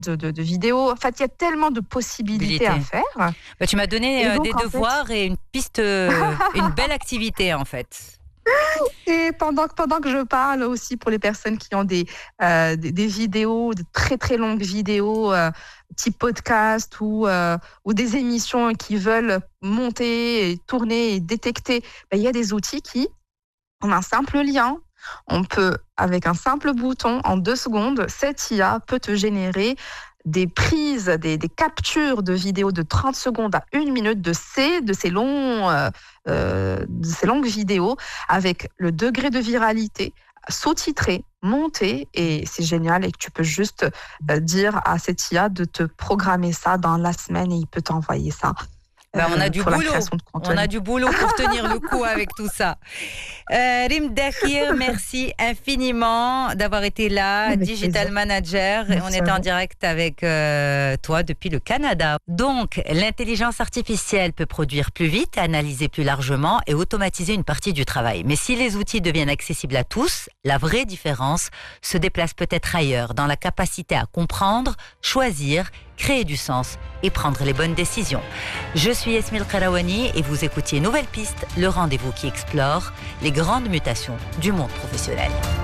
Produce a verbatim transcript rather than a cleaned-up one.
de, de, de vidéos. En fait, il y a tellement de possibilités à faire. Bah, tu m'as donné euh, donc, des devoirs fait... et une piste, euh, une belle activité en fait. Et pendant, pendant que je parle aussi pour les personnes qui ont des, euh, des, des vidéos, de très très longues vidéos, euh, type podcast ou, euh, ou des émissions qui veulent monter, et tourner et détecter, ben, il y a des outils qui ont un simple lien. On peut, avec un simple bouton, en deux secondes, cette I A peut te générer des prises, des, des captures de vidéos de trente secondes à une minute de ces, de ces, longs, euh, euh, de ces longues vidéos avec le degré de viralité sous-titré, monté, et c'est génial et que tu peux juste euh, dire à cette I A de te programmer ça dans la semaine et il peut t'envoyer ça. Ben, on a du boulot, on a du boulot pour tenir le coup avec tout ça. Euh, Rim Dakir, merci infiniment d'avoir été là, avec Digital plaisir. Manager. Merci, on était en direct avec euh, toi depuis le Canada. Donc, l'intelligence artificielle peut produire plus vite, analyser plus largement et automatiser une partie du travail. Mais si les outils deviennent accessibles à tous, la vraie différence se déplace peut-être ailleurs, dans la capacité à comprendre, choisir, créer du sens et prendre les bonnes décisions. Je suis Esmil Karawani et vous écoutiez Nouvelle Piste, le rendez-vous qui explore les grandes mutations du monde professionnel.